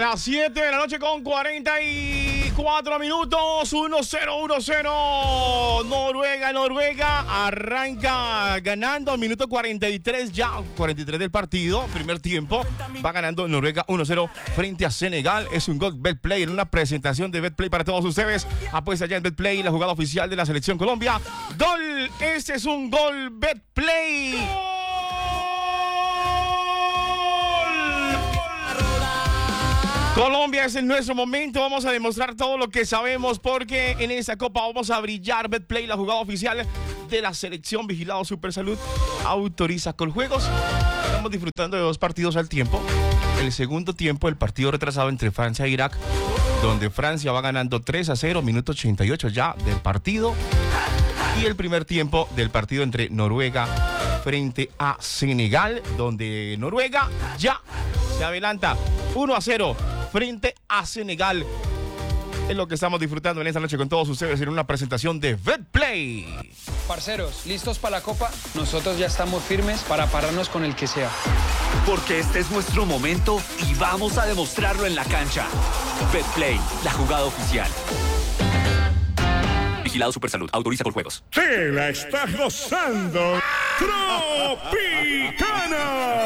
Las 7 de la noche con 44 minutos. 1-0. Noruega arranca ganando al minuto 43, ya 43 del partido. Primer tiempo. Va ganando Noruega 1-0 frente a Senegal. Es un gol Betplay en una presentación de Betplay para todos ustedes. Apuesta ya en Betplay, la jugada oficial de la Selección Colombia. Gol. Este es un gol Betplay. Colombia, es en nuestro momento. Vamos a demostrar todo lo que sabemos porque en esta copa vamos a brillar. Betplay, la jugada oficial de la selección. Vigilado Supersalud autoriza Coljuegos. Estamos disfrutando de dos partidos al tiempo. El segundo tiempo, el partido retrasado entre Francia e Irak, donde Francia va ganando 3-0, minuto 88 ya del partido. Y el primer tiempo del partido entre Noruega frente a Senegal, donde Noruega ya se adelanta 1-0 frente a Senegal. Es lo que estamos disfrutando en esta noche con todos ustedes en una presentación de Betplay. Parceros, ¿listos para la Copa? Nosotros ya estamos firmes para pararnos con el que sea. Porque este es nuestro momento y vamos a demostrarlo en la cancha. Betplay, la jugada oficial. Vigilado Supersalud, autoriza Coljuegos. ¡Te la estás gozando! ¡Tropicana!